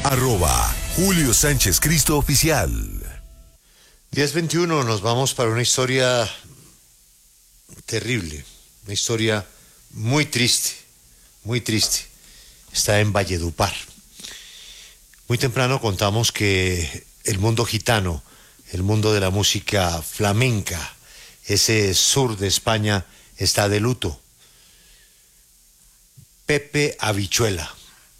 Julio Sánchez Cristo Oficial. 10:21, nos vamos para una historia terrible, una historia muy triste, muy triste. Está en Valledupar. Muy temprano contamos que el mundo gitano, el mundo de la música flamenca, ese sur de España, está de luto. Pepe Habichuela,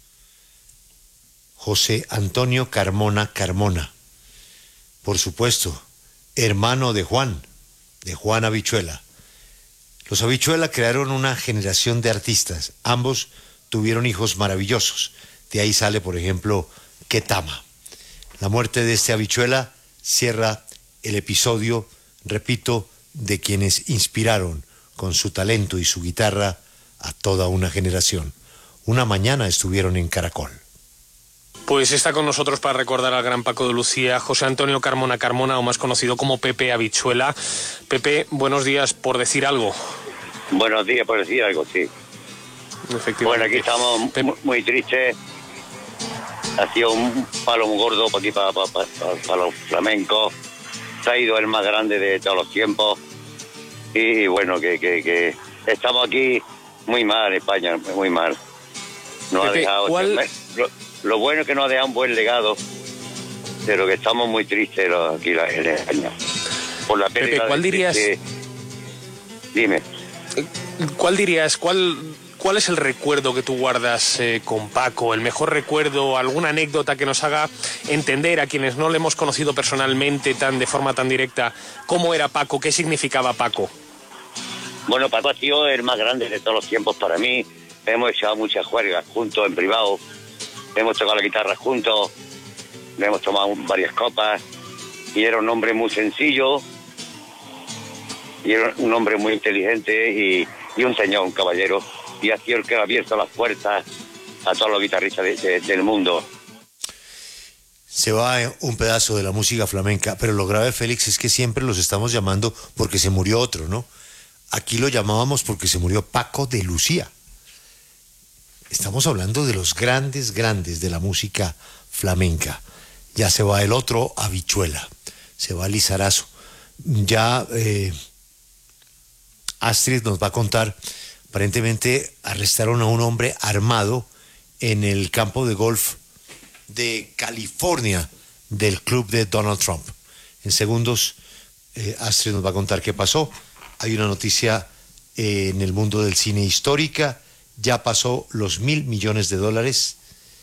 José Antonio Carmona Carmona, por supuesto, hermano de Juan Habichuela. Los Habichuela crearon una generación de artistas, ambos tuvieron hijos maravillosos, de ahí sale, por ejemplo, Ketama. La muerte de este Habichuela cierra el episodio, repito, de quienes inspiraron con su talento y su guitarra a toda una generación. Una mañana estuvieron en Caracol. Pues está con nosotros para recordar al gran Paco de Lucía, José Antonio Carmona Carmona, o más conocido como Pepe Habichuela. Pepe, buenos días, por decir algo. Buenos días, por decir algo, sí. Efectivamente. Bueno, aquí estamos muy tristes. Ha sido un palo muy gordo para aquí, para los flamencos. Se ha ido el más grande de todos los tiempos. Y bueno, que estamos aquí muy mal en España, muy mal. Nos Pepe, ha dejado... Lo bueno es que nos ha dejado un buen legado, pero que estamos muy tristes aquí en España. Por la pérdida. Pepe, ¿cuál dirías? Dime. ¿Cuál dirías, cuál es el recuerdo que tú guardas con Paco? ¿El mejor recuerdo? ¿Alguna anécdota que nos haga entender a quienes no le hemos conocido personalmente de forma tan directa cómo era Paco, qué significaba Paco? Bueno, Paco ha sido el más grande de todos los tiempos para mí. Hemos echado muchas juergas juntos en privado. Hemos tocado la guitarra juntos, le hemos tomado varias copas, y era un hombre muy sencillo, y era un hombre muy inteligente, y un señor, un caballero, y ha sido el que ha abierto las puertas a todos los guitarristas del mundo. Se va un pedazo de la música flamenca, pero lo grave, Félix, es que siempre los estamos llamando porque se murió otro, ¿no? Aquí lo llamábamos porque se murió Paco de Lucía. Estamos hablando de los grandes de la música flamenca. Ya se va el otro Habichuela, se va Lizarazo. Ya Astrid nos va a contar, aparentemente arrestaron a un hombre armado en el campo de golf de California del club de Donald Trump. En segundos, Astrid nos va a contar qué pasó. Hay una noticia en el mundo del cine histórica. Ya pasó los $1.000 millones.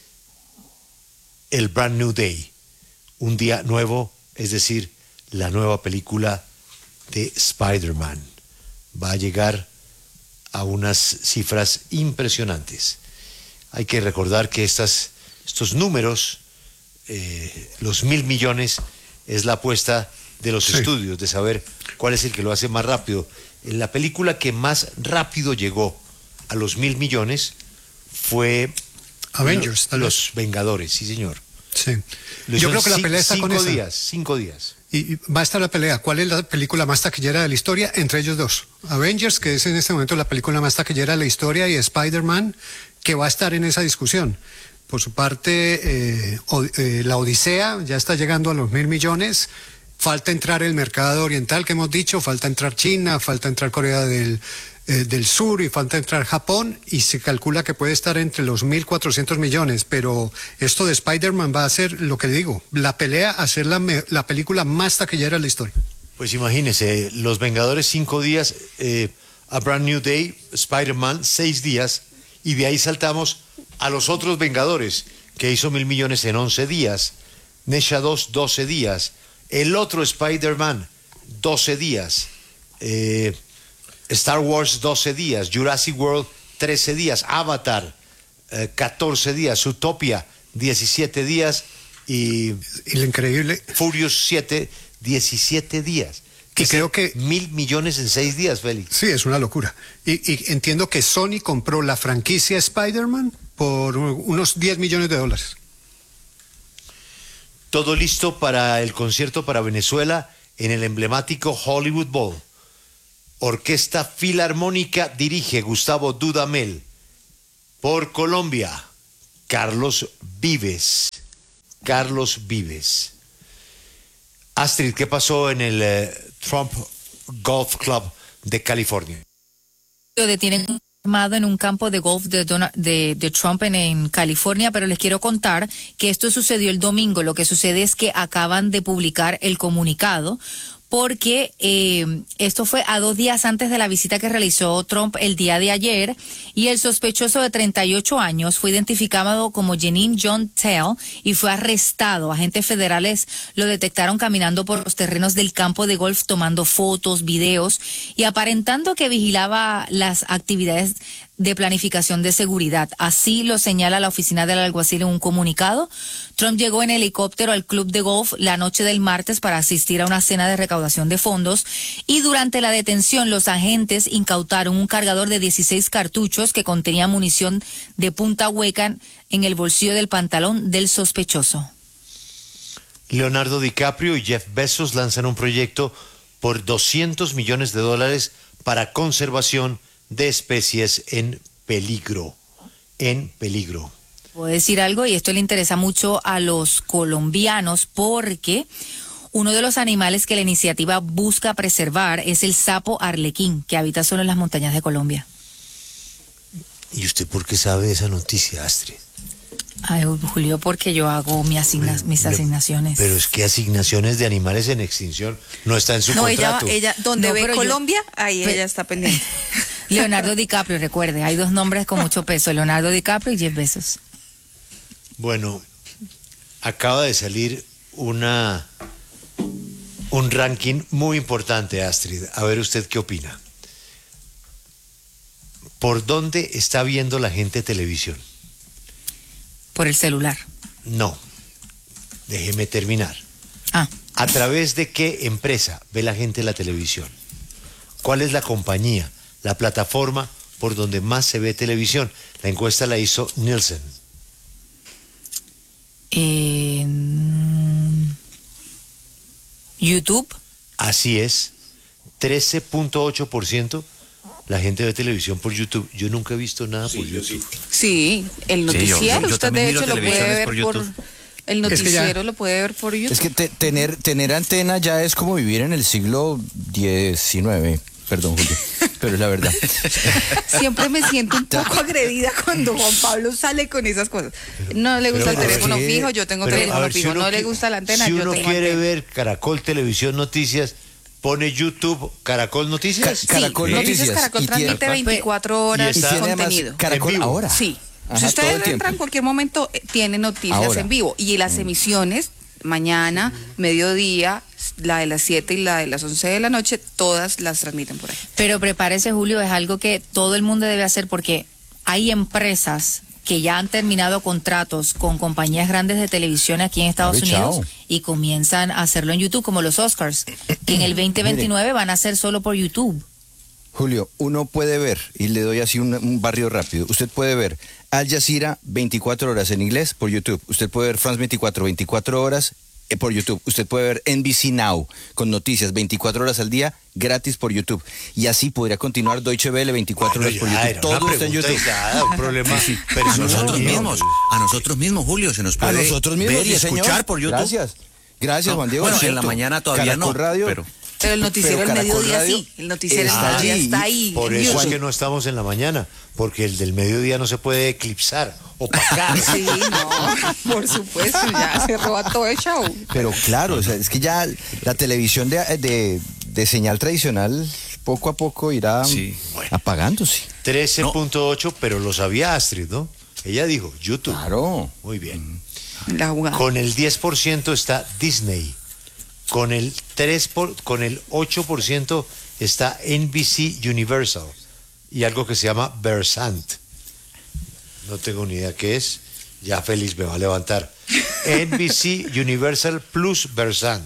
El Brand New Day, un día nuevo, es decir, la nueva película de Spider-Man. Va a llegar a unas cifras impresionantes. Hay que recordar que estos números, los 1.000 millones, es la apuesta de los estudios, de saber cuál es el que lo hace más rápido. En la película que más rápido llegó a los 1.000 millones fue Avengers, Los Vengadores, sí señor. Sí. Yo creo que la pelea está con esa. 5 días. Y va a estar la pelea. ¿Cuál es la película más taquillera de la historia? Entre ellos dos. Avengers, que es en este momento la película más taquillera de la historia, y Spider-Man, que va a estar en esa discusión. Por su parte, la Odisea ya está llegando a los 1.000 millones. Falta entrar el mercado oriental, que hemos dicho, falta entrar China, falta entrar Corea del Sur, y falta entrar Japón, y se calcula que puede estar entre los 1.400 millones, pero esto de Spider-Man va a ser, lo que digo, la pelea a ser la película más taquillera de la historia. Pues imagínese, Los Vengadores 5 días, A Brand New Day, Spider-Man 6 días, y de ahí saltamos a los otros Vengadores, que hizo 1.000 millones en 11 días, Nesha 2, 12 días, el otro Spider-Man, 12 días, Star Wars 12 días, Jurassic World 13 días, Avatar 14 días, Zootopia 17 días y lo increíble, Furious 7 17 días. Y creo que 1.000 millones en 6 días, Félix. Sí, es una locura. Y entiendo que Sony compró la franquicia Spider-Man por unos $10 millones. Todo listo para el concierto para Venezuela en el emblemático Hollywood Bowl. Orquesta Filarmónica dirige Gustavo Dudamel. Por Colombia, Carlos Vives. Carlos Vives. Astrid, ¿qué pasó en el Trump Golf Club de California? Lo detienen armado en un campo de golf de Trump en California, pero les quiero contar que esto sucedió el domingo. Lo que sucede es que acaban de publicar el comunicado, porque esto fue a 2 días antes de la visita que realizó Trump el día de ayer, y el sospechoso de 38 años fue identificado como Jeanine John Tell y fue arrestado. Agentes federales lo detectaron caminando por los terrenos del campo de golf, tomando fotos, videos y aparentando que vigilaba las actividades de planificación de seguridad. Así lo señala la oficina del alguacil en un comunicado. Trump llegó en helicóptero al club de golf la noche del martes para asistir a una cena de recaudación de fondos, y durante la detención los agentes incautaron un cargador de 16 cartuchos que contenía munición de punta hueca en el bolsillo del pantalón del sospechoso. Leonardo DiCaprio y Jeff Bezos lanzan un proyecto por $200 millones para conservación de especies en peligro. Puedo decir algo, y esto le interesa mucho a los colombianos, porque uno de los animales que la iniciativa busca preservar es el sapo arlequín, que habita solo en las montañas de Colombia. ¿Y usted por qué sabe esa noticia, Astrid? Ay, Julio, porque yo hago mis asignaciones. Pero es que asignaciones de animales en extinción no está en su contrato. Ella donde No, ve pero Colombia, ahí ella está pendiente. Leonardo DiCaprio, recuerde, hay 2 nombres con mucho peso, Leonardo DiCaprio y Jeff Bezos. Bueno, acaba de salir un ranking muy importante, Astrid. A ver usted qué opina. ¿Por dónde está viendo la gente televisión? Por el celular. No, déjeme terminar. ¿A través de qué empresa ve la gente la televisión? ¿Cuál es la compañía, la plataforma por donde más se ve televisión? La encuesta la hizo Nielsen. YouTube. Así es, 13.8% la gente ve televisión por YouTube. Yo nunca he visto nada por YouTube. Sí, el noticiero, yo usted de también hecho lo miro puede televisiones ver por por YouTube. el noticiero, lo puede ver por YouTube. Es que tener antena ya es como vivir en el siglo XIX. Perdón, Julio, pero es la verdad. Siempre me siento un poco agredida cuando Juan Pablo sale con esas cosas. No le gusta el teléfono fijo, yo tengo teléfono fijo. No le gusta la antena, si yo uno tengo quiere antena. ver Caracol Televisión Noticias, pone YouTube Caracol Noticias. Caracol Noticias Caracol y tiene- transmite 24 horas Y de está- tiene además contenido. Caracol En vivo. ahora. Sí. Ajá, Si todo ustedes el tiempo. entran en cualquier momento, tiene noticias Ahora. en vivo. Y las emisiones, mañana, mediodía, la de las 7 y la de las 11 de la noche, todas las transmiten por ahí. Pero prepárese, Julio, es algo que todo el mundo debe hacer, porque hay empresas que ya han terminado contratos con compañías grandes de televisión aquí en Estados Oye, Unidos chao. y comienzan a hacerlo en YouTube, como los Oscars, que en el 2029 van a ser solo por YouTube. Julio, uno puede ver, y le doy así un barrio rápido, usted puede ver Al Jazeera 24 horas en inglés por YouTube, usted puede ver France 24 horas por YouTube, usted puede ver NBC Now con noticias 24 horas al día gratis por YouTube, y así podría continuar Deutsche Welle 24 horas por Ya, YouTube, era todo una está en pregunta YouTube. aislada, un problema Ah, personal. a nosotros mismos, Julio, se nos puede ver y sí, señor. escuchar por YouTube. Gracias, Juan Diego. Bueno, es en la cierto. mañana todavía Caracol no, Radio, pero el noticiero del Caracol mediodía Radio sí. El noticiero del está mediodía allí. está ahí. Por en eso YouTube. es que no estamos en la mañana, porque el del mediodía no se puede eclipsar, opacar. Sí, no, por supuesto, ya se roba todo el show. Pero claro, o sea, es que ya la televisión de señal tradicional poco a poco irá apagándose. 13.8, pero lo sabía Astrid, ¿no? Ella dijo YouTube. Claro. Muy bien. La jugada. Con el 10% está Disney. Con el 8% está NBC Universal. Y algo que se llama Versant. No tengo ni idea qué es. Ya Félix me va a levantar. NBC Universal plus Versant.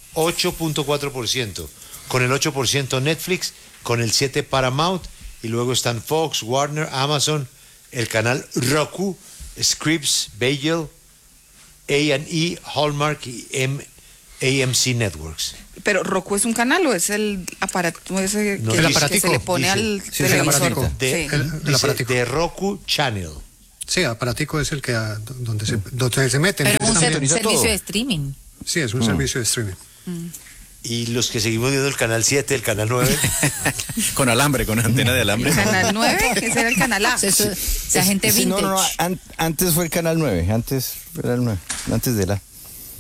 8.4%. Con el 8% Netflix, con el 7% Paramount, y luego están Fox, Warner, Amazon, el canal Roku, Scripps, Bagel, A&E, Hallmark y AMC Networks. Pero ¿Roku es un canal o es el aparato ese No, que, el que aparatico, se le pone dice. al Sí, el televisor? aparatico. De, Sí. dice, aparatico. de Roku Channel. Sí, aparatico es el que donde se meten. Pero un sintoniza servicio todo. de streaming. Sí, es un servicio de streaming. Y los que seguimos viendo el canal 7, el canal 9. Con alambre, con antena de alambre. Canal 9, ese era el canal A. Esa gente Sí, vintage. antes fue el canal 9, antes era el 9, antes de la...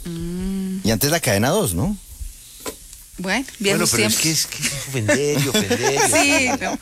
Y antes la cadena 2, ¿no? Bueno, Bueno, viejos pero tiempos. es que es ofender y ofender. Sí, no.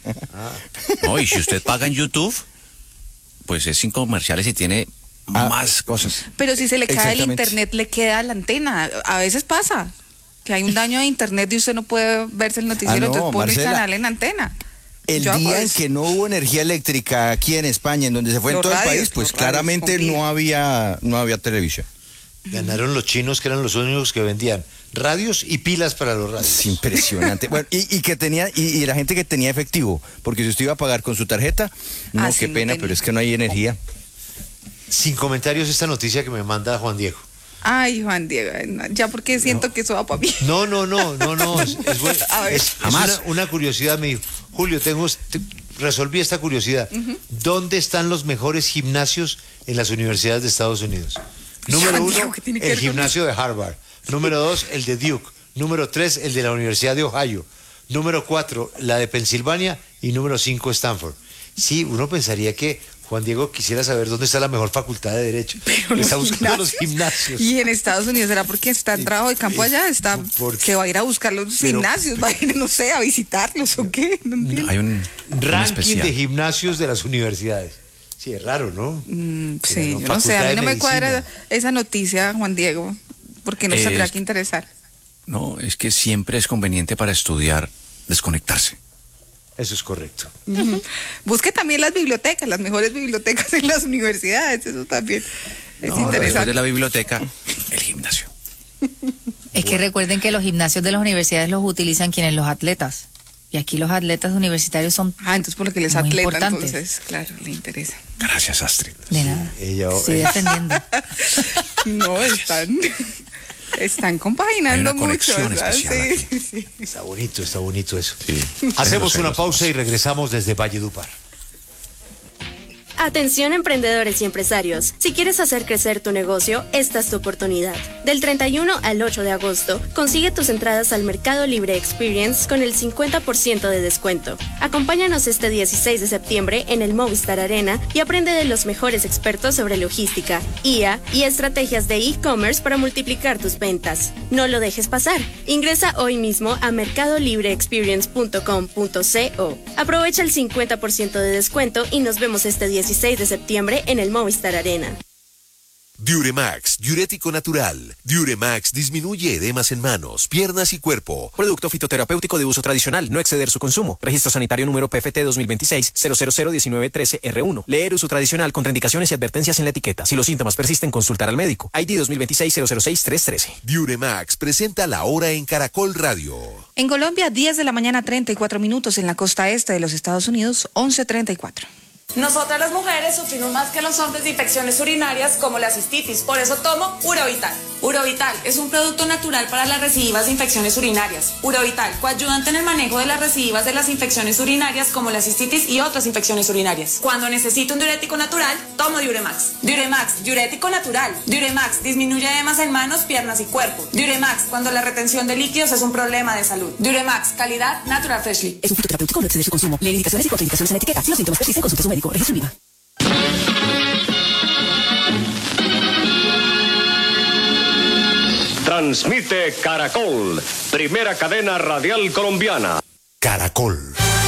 No, y si usted paga en YouTube, pues es sin comerciales y tiene más cosas. Pero si se le cae el Exactamente. internet, le queda la antena. A veces pasa que hay un daño de internet y usted no puede verse el noticiero, no, entonces pone Marcela, el canal en antena. El Yo hago día en eso. que no hubo energía eléctrica aquí en España, en donde se fue en Los todo el radios, país, pues los radios claramente con no había televisión. Ganaron los chinos, que eran los únicos que vendían radios y pilas para los radios. Es impresionante. Bueno, y que tenía, y la gente que tenía efectivo, porque si usted iba a pagar con su tarjeta, no, sí, qué no pena, tenía. pero es que no hay energía. Sin comentarios esta noticia que me manda Juan Diego. Ay, Juan Diego, no, ya porque siento que eso va para mí. No, es bueno. A ver. Jamás. Una curiosidad, me dijo, Julio, resolví esta curiosidad. ¿Dónde están los mejores gimnasios en las universidades de Estados Unidos? Número Juan 1, Diego, ¿qué tiene que el ver con gimnasio de Harvard. Número 2, el de Duke. Número 3, el de la Universidad de Ohio. Número 4, la de Pensilvania. Y número 5, Stanford. Sí, uno pensaría que Juan Diego quisiera saber dónde está la mejor facultad de Derecho. Está buscando los gimnasios. Y en Estados Unidos, ¿será porque está en trabajo de campo allá? Está que va a ir a buscar los gimnasios, va a ir, no sé, a visitarlos o qué. No entiendo. Hay un Ranking especial. de gimnasios de las universidades. Sí, es raro, ¿no? Sí, Pero yo no sé, a Facultad mí de no me Medicina. cuadra esa noticia, Juan Diego, porque nos tendrá que interesar. No, es que siempre es conveniente para estudiar desconectarse. Eso es correcto. Busque también las bibliotecas, las mejores bibliotecas en las universidades, eso también es Después de interesante. la biblioteca, el gimnasio. Es que recuerden que los gimnasios de las universidades los utilizan quienes, los atletas. Y aquí los atletas universitarios son Entonces por lo que les muy atleta, importantes. entonces, claro, le interesa. Gracias, Astrid. De nada. Ella, Estoy defendiendo. No, están compaginando Hay una mucho. conexión ¿verdad? especial Sí, sí. Está bonito eso. Sí. Hacemos Celos, una celos. pausa y regresamos desde Valledupar. Atención emprendedores y empresarios, si quieres hacer crecer tu negocio, esta es tu oportunidad. Del 31 al 8 de agosto, consigue tus entradas al Mercado Libre Experience con el 50% de descuento. Acompáñanos este 16 de septiembre en el Movistar Arena y aprende de los mejores expertos sobre logística, IA y estrategias de e-commerce para multiplicar tus ventas. No lo dejes pasar. Ingresa hoy mismo a mercadolibreexperience.com.co. Aprovecha el 50% de descuento y nos vemos este 16 de septiembre en el Movistar Arena. Diuremax, diurético natural. Diuremax disminuye edemas en manos, piernas y cuerpo. Producto fitoterapéutico de uso tradicional, no exceder su consumo. Registro sanitario número PFT 2026-0001913R1. Leer uso tradicional, contraindicaciones y advertencias en la etiqueta. Si los síntomas persisten, consultar al médico. ID 2026-006-313. Diuremax presenta La Hora en Caracol Radio. En Colombia, 10 de la mañana, 34 minutos. En la costa este de los Estados Unidos, 11:34. Nosotras las mujeres sufrimos más que los hombres de infecciones urinarias como la cistitis, por eso tomo Urovital. Urovital es un producto natural para las recidivas de infecciones urinarias. Urovital, coayudante en el manejo de las recidivas de las infecciones urinarias como la cistitis y otras infecciones urinarias. Cuando necesito un diurético natural, tomo Diuremax. Diuremax, diurético natural. Diuremax disminuye edemas en manos, piernas y cuerpo. Diuremax, cuando la retención de líquidos es un problema de salud. Diuremax, calidad Natural Freshly. Es un fitoterapéutico, no exceder su consumo. Lee indicaciones y contraindicaciones en la etiqueta. Si los síntomas persisten, consulte a su médico. Registro IVA. Transmite Caracol, primera cadena radial colombiana. Caracol.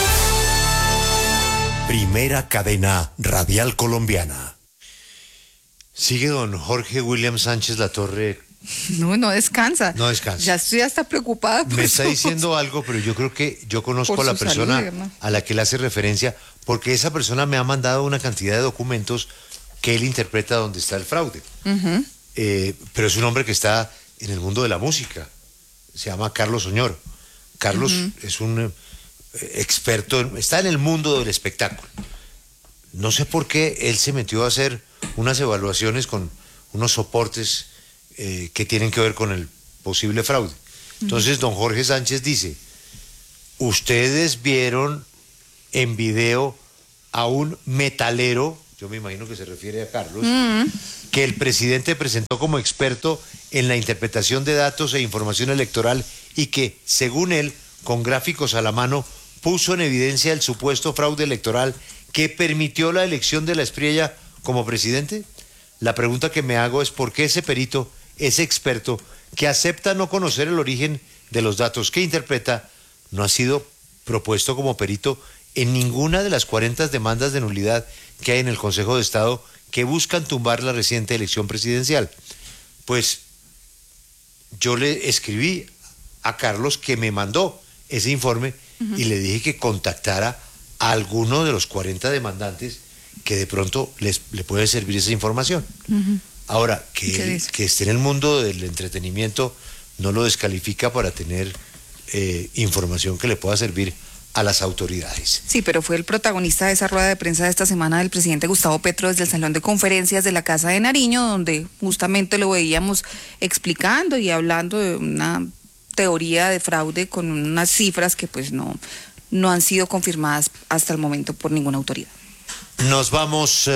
Primera cadena radial colombiana. Sigue don Jorge William Sánchez Latorre. No descansa. No descansa. Ya estoy hasta preocupada. Me está diciendo algo, pero yo creo que yo conozco Por a la su persona salud, hermano. a la que le hace referencia, porque esa persona me ha mandado una cantidad de documentos que él interpreta donde está el fraude. Pero es un hombre que está en el mundo de la música. Se llama Carlos Oñoro. Carlos es un experto, está en el mundo del espectáculo. No sé por qué él se metió a hacer unas evaluaciones con unos soportes que tienen que ver con el posible fraude. Entonces, don Jorge Sánchez dice, ustedes vieron en video a un metalero yo me imagino que se refiere a Carlos, que el presidente presentó como experto en la interpretación de datos e información electoral y que, según él, con gráficos a la mano, puso en evidencia el supuesto fraude electoral que permitió la elección de la Espriella como presidente? La pregunta que me hago es por qué ese perito, ese experto, que acepta no conocer el origen de los datos que interpreta, no ha sido propuesto como perito en ninguna de las 40 demandas de nulidad que hay en el Consejo de Estado que buscan tumbar la reciente elección presidencial. Pues yo le escribí a Carlos, que me mandó ese informe, y le dije que contactara a alguno de los 40 demandantes que de pronto le puede servir esa información. Ahora, que esté en el mundo del entretenimiento no lo descalifica para tener información que le pueda servir a las autoridades. Sí, pero fue el protagonista de esa rueda de prensa de esta semana del presidente Gustavo Petro desde el Salón de Conferencias de la Casa de Nariño, donde justamente lo veíamos explicando y hablando de una teoría de fraude con unas cifras que pues no han sido confirmadas hasta el momento por ninguna autoridad. Nos vamos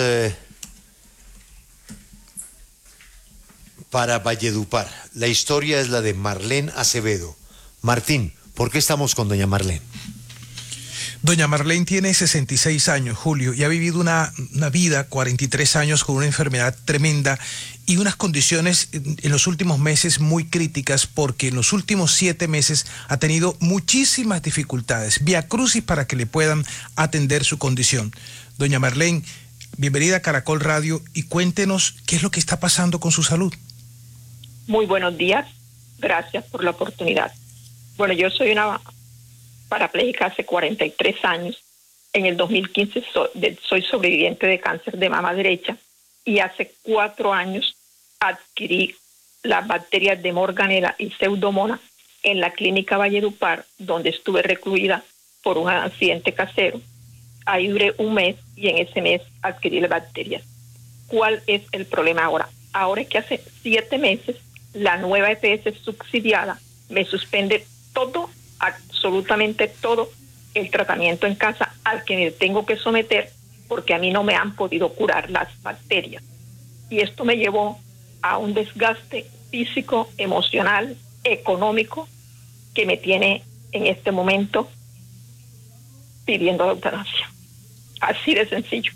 para Valledupar. La historia es la de Marlene Acevedo. Martín, ¿por qué estamos con doña Marlene? Doña Marlene tiene 66 años, Julio, y ha vivido una vida, 43 años, con una enfermedad tremenda y unas condiciones en los últimos meses muy críticas, porque en los últimos 7 meses ha tenido muchísimas dificultades. Viacrucis para que le puedan atender su condición. Doña Marlene, bienvenida a Caracol Radio y cuéntenos qué es lo que está pasando con su salud. Muy buenos días, gracias por la oportunidad. Bueno, yo soy una parapléjica hace 43 años. En el 2015 soy sobreviviente de cáncer de mama derecha y hace 4 años adquirí las bacterias de Morganella y Pseudomonas en la clínica Valledupar, donde estuve recluida por un accidente casero. Ahí duré 1 mes y en ese mes adquirí las bacterias. ¿Cuál es el problema ahora? Ahora es que hace 7 meses la nueva EPS subsidiada me suspende todo, absolutamente todo el tratamiento en casa al que me tengo que someter, porque a mí no me han podido curar las bacterias. Y esto me llevó a un desgaste físico, emocional, económico, que me tiene en este momento pidiendo la eutanasia. Así de sencillo.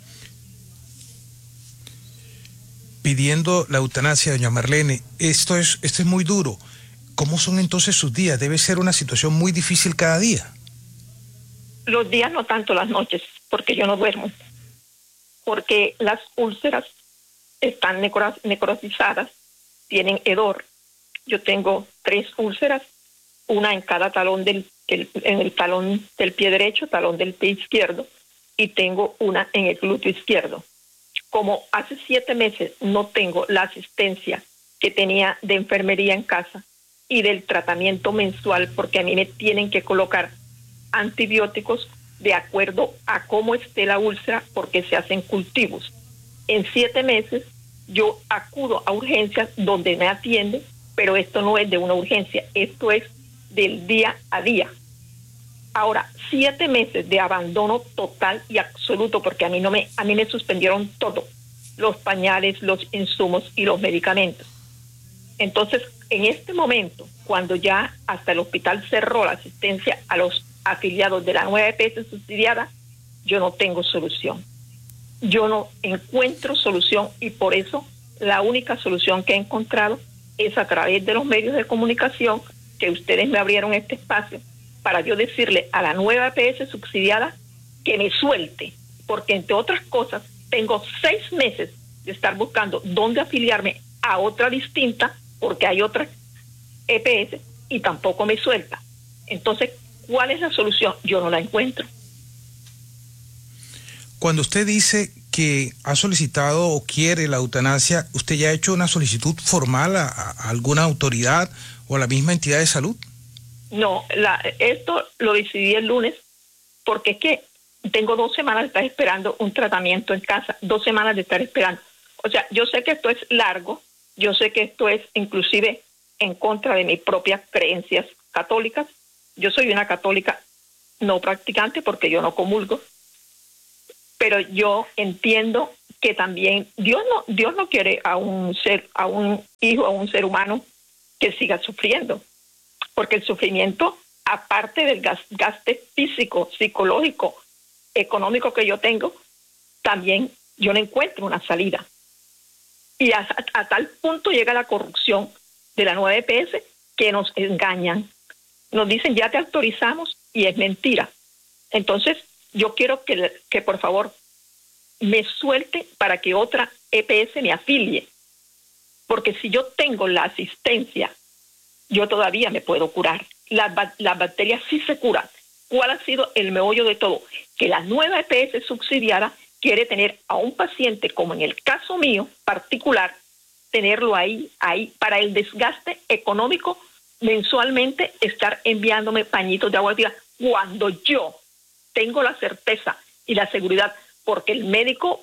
Pidiendo la eutanasia, doña Marlene, esto es muy duro. ¿Cómo son entonces sus días? Debe ser una situación muy difícil cada día. Los días, no tanto las noches, porque yo no duermo. Porque las úlceras están necrotizadas, tienen hedor. Yo tengo 3 úlceras, una en cada talón en el talón del pie derecho, talón del pie izquierdo, y tengo una en el glúteo izquierdo. Como hace 7 meses no tengo la asistencia que tenía de enfermería en casa y del tratamiento mensual, porque a mí me tienen que colocar antibióticos de acuerdo a cómo esté la úlcera, porque se hacen cultivos. En 7 meses yo acudo a urgencias donde me atienden, pero esto no es de una urgencia, esto es del día a día. Ahora, 7 meses de abandono total y absoluto, porque a mí me suspendieron todo, los pañales, los insumos y los medicamentos. Entonces, en este momento, cuando ya hasta el hospital cerró la asistencia a los afiliados de la nueva EPS subsidiada, yo no tengo solución. Yo no encuentro solución, y por eso la única solución que he encontrado es a través de los medios de comunicación, que ustedes me abrieron este espacio, para yo decirle a la nueva EPS subsidiada que me suelte, porque entre otras cosas tengo 6 meses de estar buscando dónde afiliarme a otra distinta, porque hay otra EPS y tampoco me suelta. Entonces, ¿cuál es la solución? Yo no la encuentro. Cuando usted dice que ha solicitado o quiere la eutanasia, ¿usted ya ha hecho una solicitud formal a alguna autoridad o a la misma entidad de salud? No, esto lo decidí el lunes, porque es que tengo 2 semanas de estar esperando un tratamiento en casa, 2 semanas de estar esperando. O sea, yo sé que esto es largo, yo sé que esto es inclusive en contra de mis propias creencias católicas. Yo soy una católica no practicante porque yo no comulgo, pero yo entiendo que también Dios no quiere a un hijo, a un ser humano que siga sufriendo, porque el sufrimiento, aparte del gaste físico, psicológico, económico que yo tengo, también yo no encuentro una salida. Y a tal punto llega la corrupción de la nueva EPS que nos engañan. Nos dicen, ya te autorizamos, y es mentira. Entonces, yo quiero que por favor me suelte para que otra EPS me afilie. Porque si yo tengo la asistencia, yo todavía me puedo curar. Las bacterias sí se curan. ¿Cuál ha sido el meollo de todo? Que la nueva EPS subsidiada quiere tener a un paciente, como en el caso mío particular, tenerlo ahí para el desgaste económico, mensualmente estar enviándome pañitos de agua tibia, cuando yo tengo la certeza y la seguridad, porque el médico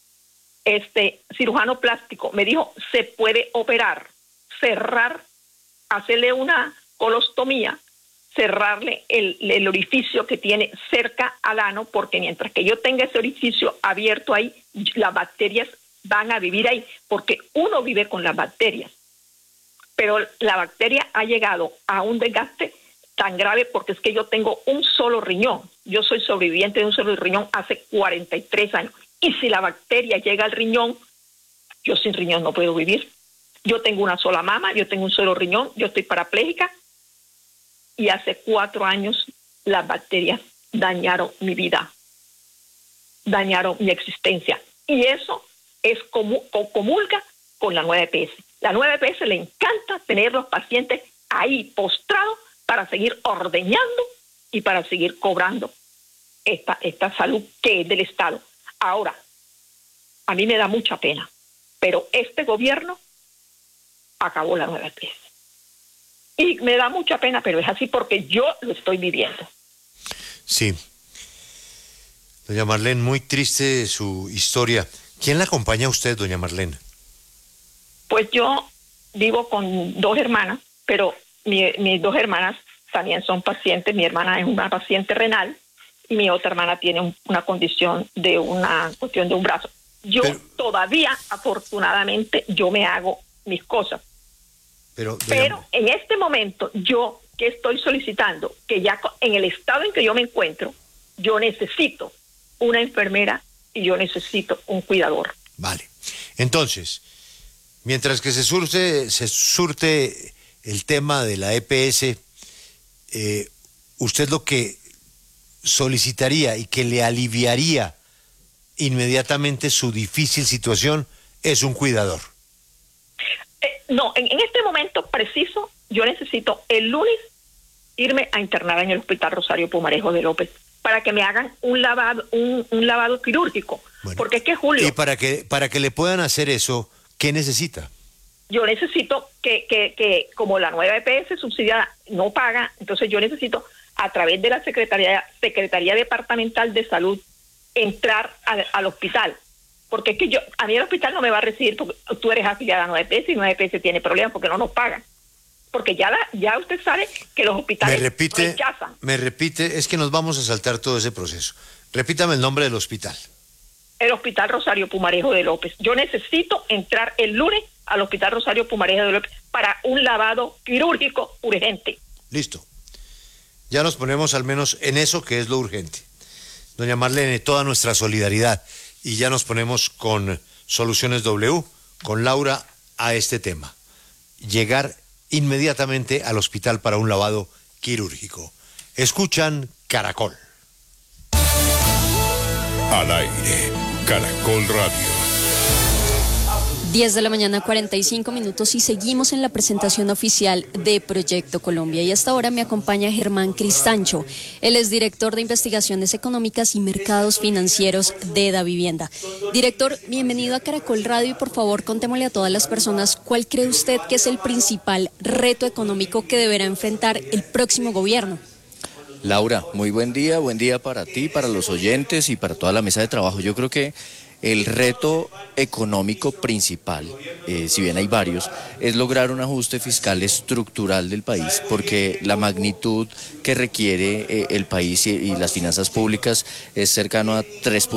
cirujano plástico me dijo, se puede operar, cerrar, hacerle una colostomía, cerrarle el orificio que tiene cerca al ano, porque mientras que yo tenga ese orificio abierto ahí, las bacterias van a vivir ahí, porque uno vive con las bacterias. Pero la bacteria ha llegado a un desgaste tan grave porque es que yo tengo un solo riñón. Yo soy sobreviviente de un solo riñón hace 43 años. Y si la bacteria llega al riñón, yo sin riñón no puedo vivir. Yo tengo una sola mama, yo tengo un solo riñón, yo estoy parapléjica. Y hace 4 años las bacterias dañaron mi vida, dañaron mi existencia. Y eso es comulga con la nueva EPS. La nueva EPS le encanta tener los pacientes ahí postrados para seguir ordeñando y para seguir cobrando esta salud que es del Estado. Ahora, a mí me da mucha pena, pero este gobierno acabó la nueva EPS. Y me da mucha pena, pero es así porque yo lo estoy viviendo. Sí. Doña Marlene, muy triste su historia. ¿Quién la acompaña a usted, doña Marlene? Pues yo vivo con 2 hermanas, pero mis 2 hermanas también son pacientes. Mi hermana es una paciente renal y mi otra hermana tiene una cuestión de un brazo. Yo todavía, afortunadamente, yo me hago mis cosas. Pero en este momento, yo que estoy solicitando, que ya en el estado en que yo me encuentro, yo necesito una enfermera y yo necesito un cuidador. Vale. Entonces, mientras que se surte el tema de la EPS, usted lo que solicitaría y que le aliviaría inmediatamente su difícil situación es un cuidador. No, en este momento preciso, yo necesito el lunes irme a internar en el Hospital Rosario Pumarejo de López para que me hagan un lavado quirúrgico. Bueno, porque es que, Julio... Y para que le puedan hacer eso, ¿qué necesita? Yo necesito que como la nueva EPS subsidiada no paga, entonces yo necesito, a través de la Secretaría Departamental de Salud, entrar al hospital. Porque es que a mí el hospital no me va a recibir porque tú eres afiliada a 9PS y 9PS tiene problemas porque no nos pagan. Porque ya usted sabe que los hospitales rechazan. Me repite, es que nos vamos a saltar todo ese proceso. Repítame el nombre del hospital. El Hospital Rosario Pumarejo de López. Yo necesito entrar el lunes al Hospital Rosario Pumarejo de López para un lavado quirúrgico urgente. Listo. Ya nos ponemos al menos en eso que es lo urgente. Doña Marlene, toda nuestra solidaridad. Y ya nos ponemos con Soluciones W, con Laura, a este tema. Llegar inmediatamente al hospital para un lavado quirúrgico. Escuchan Caracol. Al aire, Caracol Radio. 10 de la mañana, 45 minutos y seguimos en la presentación oficial de Proyecto Colombia. Y hasta ahora me acompaña Germán Cristancho. Él es director de Investigaciones Económicas y Mercados Financieros de Davivienda. Director, bienvenido a Caracol Radio y por favor contémosle a todas las personas cuál cree usted que es el principal reto económico que deberá enfrentar el próximo gobierno. Laura, muy buen día para ti, para los oyentes y para toda la mesa de trabajo. Yo creo que El reto económico principal, si bien hay varios, es lograr un ajuste fiscal estructural del país, porque la magnitud que requiere el país y las finanzas públicas es cercano a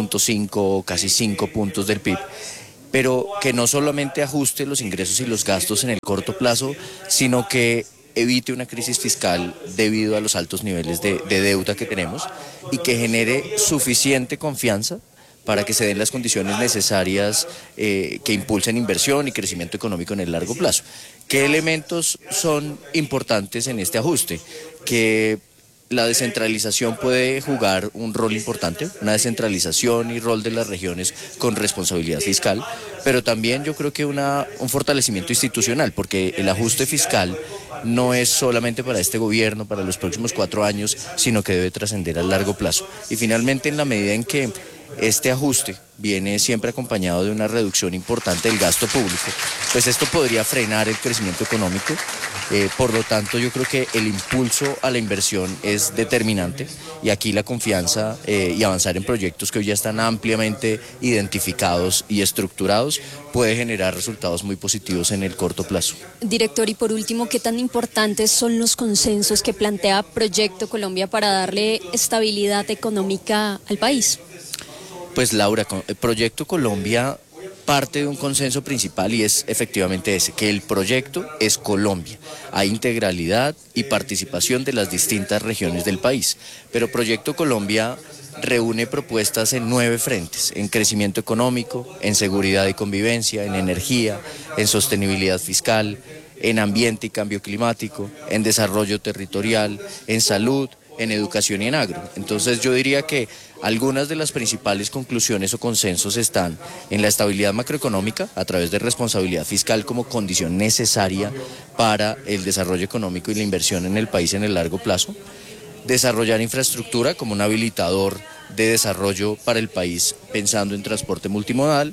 3.5, casi 5 puntos del PIB. Pero que no solamente ajuste los ingresos y los gastos en el corto plazo, sino que evite una crisis fiscal debido a los altos niveles de deuda que tenemos y que genere suficiente confianza para que se den las condiciones necesarias que impulsen inversión y crecimiento económico en el largo plazo. ¿Qué elementos son importantes en este ajuste? Que la descentralización puede jugar un rol importante, una descentralización y rol de las regiones con responsabilidad fiscal, pero también yo creo que un fortalecimiento institucional, porque el ajuste fiscal no es solamente para este gobierno, para los próximos 4 años, sino que debe trascender a largo plazo. Y finalmente, en la medida en que este ajuste viene siempre acompañado de una reducción importante del gasto público, pues esto podría frenar el crecimiento económico. Por lo tanto, yo creo que el impulso a la inversión es determinante y aquí la confianza y avanzar en proyectos que hoy ya están ampliamente identificados y estructurados puede generar resultados muy positivos en el corto plazo. Director, y por último, ¿qué tan importantes son los consensos que plantea Proyecto Colombia para darle estabilidad económica al país? Pues Laura, Proyecto Colombia parte de un consenso principal y es efectivamente ese, que el proyecto es Colombia. Hay integralidad y participación de las distintas regiones del país, pero Proyecto Colombia reúne propuestas en 9 frentes, en crecimiento económico, en seguridad y convivencia, en energía, en sostenibilidad fiscal, en ambiente y cambio climático, en desarrollo territorial, en salud, en educación y en agro. Entonces yo diría que algunas de las principales conclusiones o consensos están en la estabilidad macroeconómica a través de responsabilidad fiscal como condición necesaria para el desarrollo económico y la inversión en el país en el largo plazo, desarrollar infraestructura como un habilitador de desarrollo para el país pensando en transporte multimodal,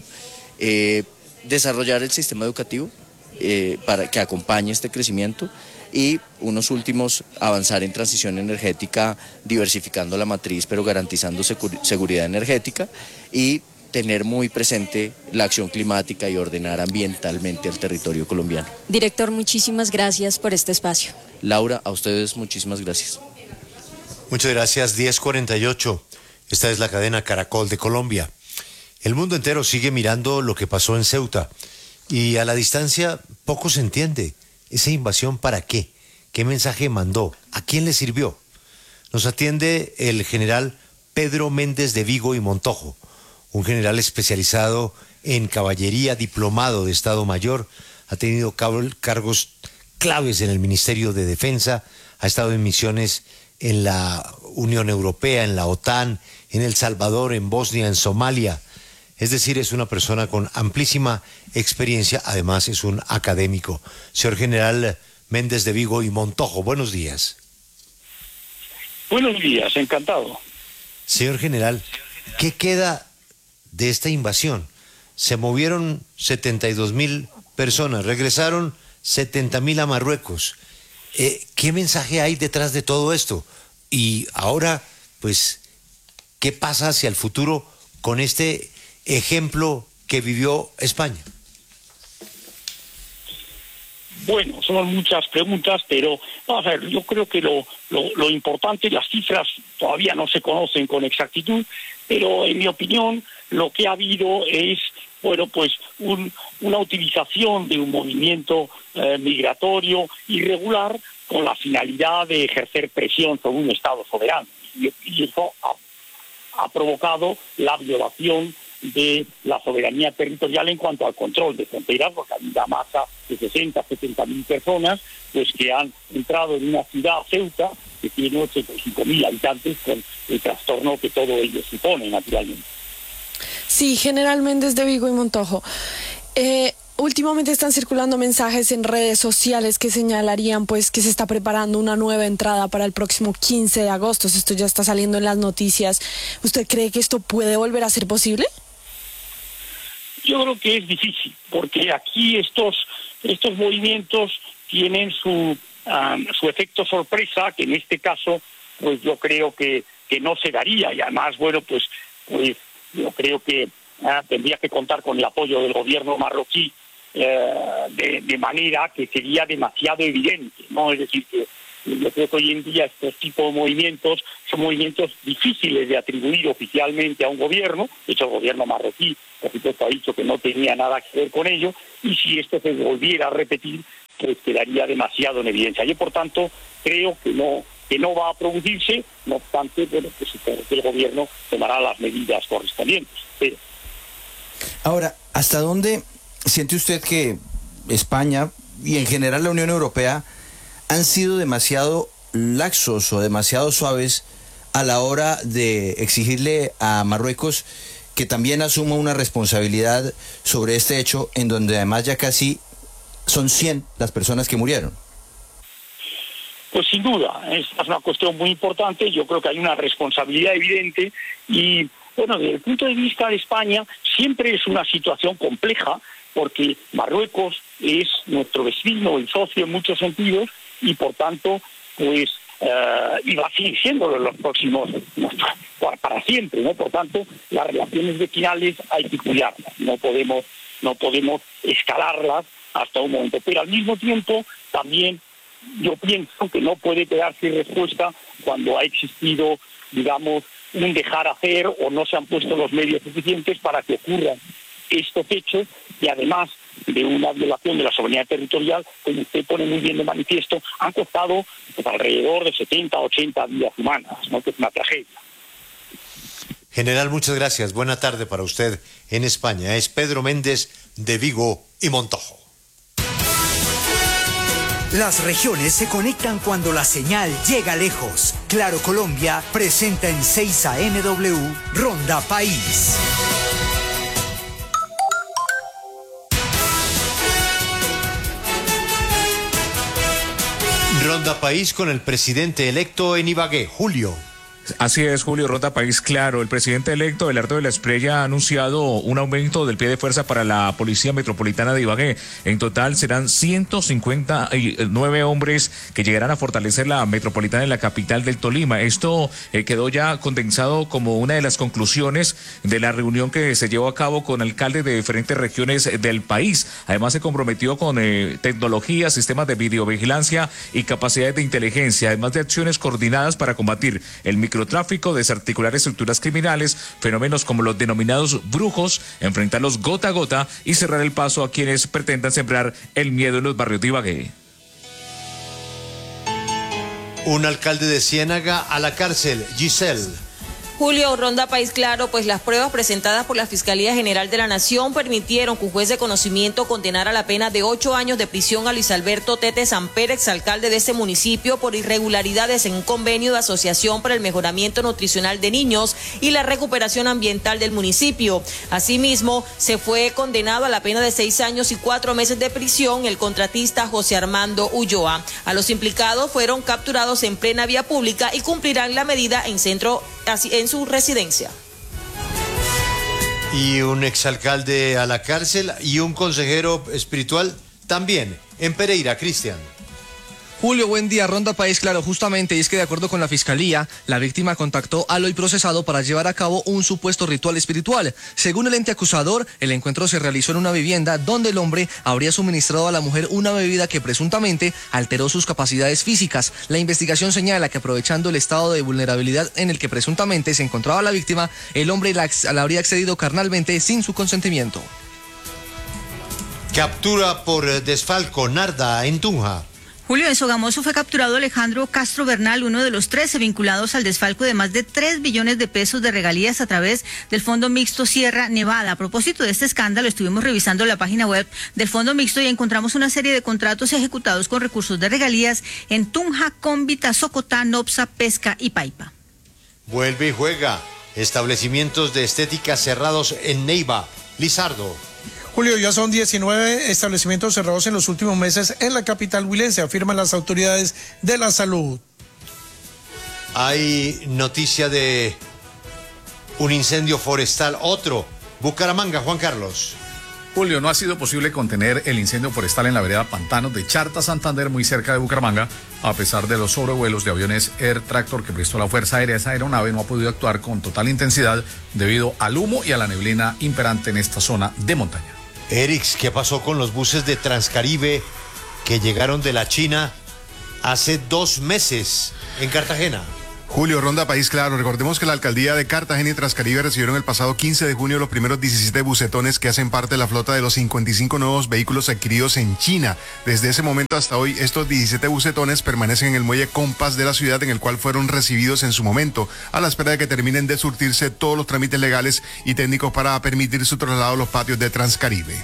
desarrollar el sistema educativo para que acompañe este crecimiento y unos últimos, avanzar en transición energética diversificando la matriz pero garantizando seguridad energética y tener muy presente la acción climática y ordenar ambientalmente el territorio colombiano. Director, muchísimas gracias por este espacio. Laura, a ustedes muchísimas gracias. Muchas gracias, 10:48. Esta es la cadena Caracol de Colombia. El mundo entero sigue mirando lo que pasó en Ceuta y a la distancia poco se entiende. ¿Esa invasión para qué? ¿Qué mensaje mandó? ¿A quién le sirvió? Nos atiende el general Pedro Méndez de Vigo y Montojo, un general especializado en caballería, diplomado de Estado Mayor, ha tenido cargos claves en el Ministerio de Defensa, ha estado en misiones en la Unión Europea, en la OTAN, en El Salvador, en Bosnia, en Somalia. Es decir, es una persona con amplísima experiencia, además es un académico. Señor General Méndez de Vigo y Montojo, buenos días. Buenos días, encantado. Señor General, ¿qué queda de esta invasión? Se movieron 72,000 personas, regresaron 70,000 a Marruecos. ¿Qué mensaje hay detrás de todo esto? Y ahora, pues, ¿qué pasa hacia el futuro con este ejemplo que vivió España? Bueno, son muchas preguntas, pero vamos a ver, yo creo que lo importante, las cifras todavía no se conocen con exactitud, pero en mi opinión lo que ha habido es, bueno, pues una utilización de un movimiento migratorio irregular con la finalidad de ejercer presión sobre un Estado soberano. Y eso ha provocado la violación de la soberanía territorial en cuanto al control de fronteras, porque hay una masa de 60-70,000 personas pues que han entrado en una ciudad, Ceuta, que tiene 85,000 habitantes, con el trastorno que todo ello supone, naturalmente. Sí, General Méndez de Vigo y Montojo. Últimamente están circulando mensajes en redes sociales que señalarían pues que se está preparando una nueva entrada para el próximo 15 de agosto. Esto ya está saliendo en las noticias. ¿Usted cree que esto puede volver a ser posible? Yo creo que es difícil, porque aquí estos movimientos tienen su efecto sorpresa, que en este caso, pues yo creo que no se daría, y además, bueno, pues yo creo que tendría que contar con el apoyo del gobierno marroquí de manera que sería demasiado evidente, ¿no? Es decir, que yo creo que hoy en día estos tipos de movimientos son movimientos difíciles de atribuir oficialmente a un gobierno. De hecho, el gobierno marroquí, por supuesto, ha dicho que no tenía nada que ver con ello, y si esto se volviera a repetir, pues quedaría demasiado en evidencia. Yo, por tanto, creo que no va a producirse, no obstante, bueno, pues supongo que el gobierno tomará las medidas correspondientes. Pero... Ahora, ¿hasta dónde siente usted que España y en general la Unión Europea han sido demasiado laxos o demasiado suaves a la hora de exigirle a Marruecos que también asuma una responsabilidad sobre este hecho, en donde además ya casi son 100 las personas que murieron? Pues sin duda, es una cuestión muy importante. Yo creo que hay una responsabilidad evidente y, bueno, desde el punto de vista de España siempre es una situación compleja, porque Marruecos es nuestro vecino y socio en muchos sentidos, y por tanto, pues, y va a seguir siéndolo en los próximos, para siempre, ¿no? Por tanto, las relaciones vecinales hay que cuidarlas, no podemos escalarlas hasta un momento, pero al mismo tiempo también yo pienso que no puede quedarse sin respuesta cuando ha existido, digamos, un dejar hacer o no se han puesto los medios suficientes para que ocurran estos hechos, y además de una violación de la soberanía territorial, como usted pone muy bien de manifiesto, han costado pues, alrededor de 70, 80 vidas humanas, ¿no? Que es una tragedia. General, muchas gracias. Buena tarde para usted en España. Es Pedro Méndez de Vigo y Montojo. Las regiones se conectan cuando la señal llega lejos. Claro Colombia presenta en 6 AMW Ronda País. Ronda País con el presidente electo en Ibagué, Julio. Así es, Julio. Ronda País, claro. El presidente electo, Belardo de la Espriella, ha anunciado un aumento del pie de fuerza para la Policía Metropolitana de Ibagué. En total serán 159 hombres que llegarán a fortalecer la metropolitana en la capital del Tolima. Esto quedó ya condensado como una de las conclusiones de la reunión que se llevó a cabo con alcaldes de diferentes regiones del país. Además, se comprometió con tecnología, sistemas de videovigilancia y capacidades de inteligencia, además de acciones coordinadas para combatir el microtráfico, desarticular estructuras criminales, fenómenos como los denominados brujos, enfrentarlos gota a gota y cerrar el paso a quienes pretendan sembrar el miedo en los barrios de Ibagué. Un alcalde de Ciénaga a la cárcel, Giselle. Julio, Ronda País, claro, pues las pruebas presentadas por la Fiscalía General de la Nación permitieron que un juez de conocimiento condenara a la pena de 8 años de prisión a Luis Alberto Tete Samper, exalcalde de este municipio, por irregularidades en un convenio de asociación para el mejoramiento nutricional de niños y la recuperación ambiental del municipio. Asimismo, se fue condenado a la pena de 6 años y 4 meses de prisión el contratista José Armando Ulloa. A los implicados fueron capturados en plena vía pública y cumplirán la medida en su residencia. Y un exalcalde a la cárcel y un consejero espiritual también en Pereira, Cristian. Julio, buen día. Ronda País, claro, justamente, y es que de acuerdo con la Fiscalía, la víctima contactó al hoy procesado para llevar a cabo un supuesto ritual espiritual. Según el ente acusador, el encuentro se realizó en una vivienda donde el hombre habría suministrado a la mujer una bebida que presuntamente alteró sus capacidades físicas. La investigación señala que, aprovechando el estado de vulnerabilidad en el que presuntamente se encontraba la víctima, el hombre la habría accedido carnalmente sin su consentimiento. Captura por desfalco Narda en Tunja. Julio, en Sogamoso fue capturado Alejandro Castro Bernal, uno de los 13 vinculados al desfalco de más de 3 billones de pesos de regalías a través del Fondo Mixto Sierra Nevada. A propósito de este escándalo, estuvimos revisando la página web del Fondo Mixto y encontramos una serie de contratos ejecutados con recursos de regalías en Tunja, Cómbita, Socotá, Nopsa, Pesca y Paipa. Vuelve y juega. Establecimientos de estética cerrados en Neiva. Lizardo. Julio, ya son 19 establecimientos cerrados en los últimos meses en la capital huilense, afirman las autoridades de la salud. Hay noticia de un incendio forestal, otro. Bucaramanga, Juan Carlos. Julio, no ha sido posible contener el incendio forestal en la vereda Pantanos de Charta, Santander, muy cerca de Bucaramanga, a pesar de los sobrevuelos de aviones Air Tractor que prestó la Fuerza Aérea. Esa aeronave no ha podido actuar con total intensidad debido al humo y a la neblina imperante en esta zona de montaña. Erix, ¿qué pasó con los buses de Transcaribe que llegaron de la China hace 2 meses en Cartagena? Julio, Ronda País Claro. Recordemos que la alcaldía de Cartagena y Transcaribe recibieron el pasado 15 de junio los primeros 17 bucetones que hacen parte de la flota de los 55 nuevos vehículos adquiridos en China. Desde ese momento hasta hoy, estos 17 bucetones permanecen en el muelle Compass de la ciudad, en el cual fueron recibidos en su momento, a la espera de que terminen de surtirse todos los trámites legales y técnicos para permitir su traslado a los patios de Transcaribe.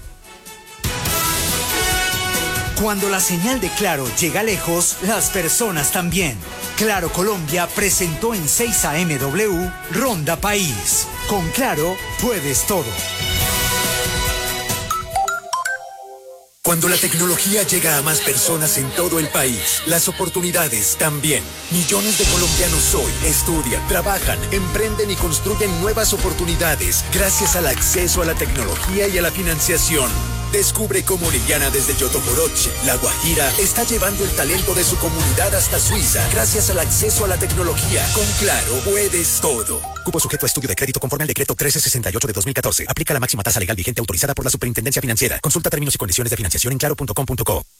Cuando la señal de Claro llega lejos, las personas también. Claro Colombia presentó en 6 AM Ronda País. Con Claro puedes todo. Cuando la tecnología llega a más personas en todo el país, las oportunidades también. Millones de colombianos hoy estudian, trabajan, emprenden y construyen nuevas oportunidades gracias al acceso a la tecnología y a la financiación. Descubre cómo Liliana desde Yotoporoche, La Guajira, está llevando el talento de su comunidad hasta Suiza gracias al acceso a la tecnología. Con Claro puedes todo. Cupo sujeto a estudio de crédito conforme al decreto 1368 de 2014. Aplica la máxima tasa legal vigente autorizada por la Superintendencia Financiera. Consulta términos y condiciones de financiación en claro.com.co.